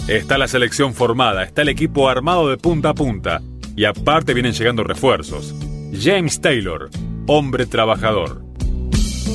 Está la selección formada, está el equipo armado de punta a punta y aparte vienen llegando refuerzos. James Taylor, hombre trabajador.